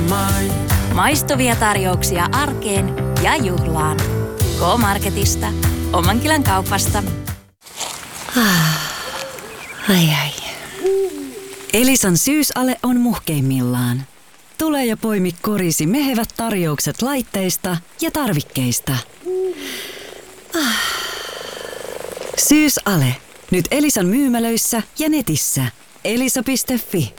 Maistuvia tarjouksia arkeen ja juhlaan. K-Marketista. Omankylän kaupasta. Ai. Elisan syysale on muhkeimmillaan. Tule ja poimi korisi mehevät tarjoukset laitteista ja tarvikkeista. Syysale. Nyt Elisan myymälöissä ja netissä. Elisa.fi